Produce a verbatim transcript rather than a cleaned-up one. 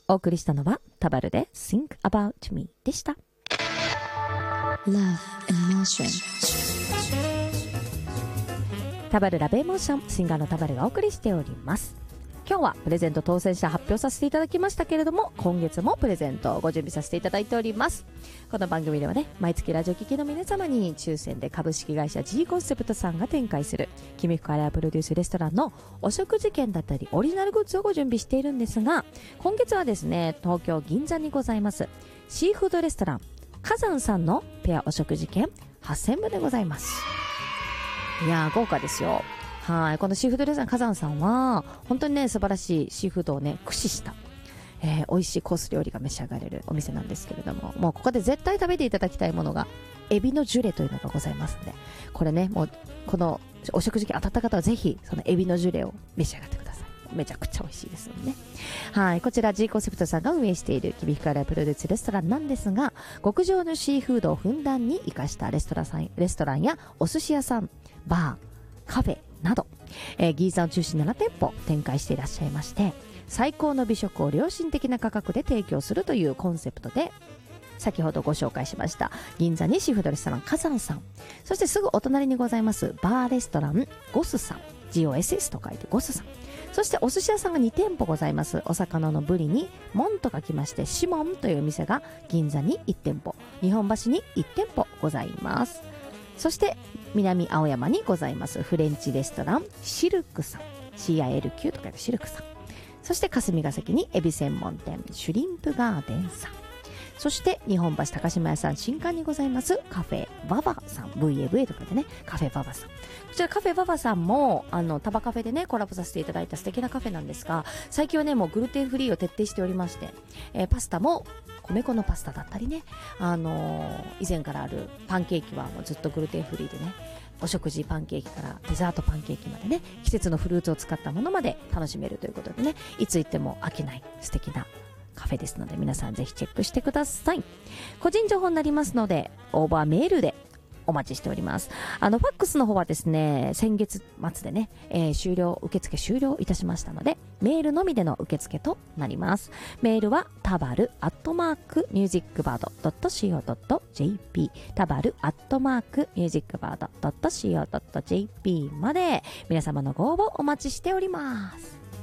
お送りしたのはタバルで Think About Me でした。 Love and Motion、 タバルラブエモーション、シンガーのタバルがお送りしております。今日はプレゼント当選者発表させていただきましたけれども、今月もプレゼントをご準備させていただいております。この番組ではね、毎月ラジオ聴きの皆様に抽選で株式会社 G コンセプトさんが展開する君深谷プロデュースレストランのお食事券だったりオリジナルグッズをご準備しているんですが、今月はですね、東京銀座にございますシーフードレストラン火山さんのペアお食事券はっせんぶんでございます。いやー豪華ですよ。はい、このシーフードレストラン火山さんは本当にね素晴らしいシーフードをね駆使した、えー、美味しいコース料理が召し上がれるお店なんですけれども、もうここで絶対食べていただきたいものがエビのジュレというのがございますので、これねもうこのお食事券当たった方はぜひそのエビのジュレを召し上がってください。めちゃくちゃ美味しいですよね。はい、こちら G コンセプトさんが運営している君深谷プロデュースレストランなんですが、極上のシーフードをふんだんに生かしたレストランさんレストランやお寿司屋さん、バー、カフェなど、えー、銀座を中心なな店舗展開していらっしゃいまして、最高の美食を良心的な価格で提供するというコンセプトで、先ほどご紹介しました銀座にシーフードレストラン火山さん、そしてすぐお隣にございますバーレストランゴスさん、 ジーオーエスエス と書いてゴスさん、そしてお寿司屋さんがに店舗ございます。お魚のブリに門と書きましてシモンという店が銀座にいち店舗、日本橋にいち店舗ございます。そして南青山にございますフレンチレストランシルクさん、 シーアイエルキュー と書いてシルクさん、そして霞ヶ関にエビ専門店シュリンプガーデンさん、そして日本橋高島屋さん新館にございますカフェババさん、 ブイエーブイ とかでねカフェババさん、こちらカフェババさんもあのタバカフェでねコラボさせていただいた素敵なカフェなんですが、最近はねもうグルテンフリーを徹底しておりまして、えー、パスタも米粉のパスタだったりね、あのー、以前からあるパンケーキはもうずっとグルテンフリーでね、お食事パンケーキからデザートパンケーキまでね、季節のフルーツを使ったものまで楽しめるということでね、いつ行っても飽きない素敵なカフェですので、皆さんぜひチェックしてください。個人情報になりますのでオーバーメールでお待ちしております。あのファックスの方はですね、先月末でね、えー、終了受付終了いたしましたので、メールのみでの受付となります。メールはタバルアットマークミュージックバードドットシーオードットジェーピー、タバルアットマークミュージックバードドットシーオードットジェーピーまで皆様のご応募お待ちしております。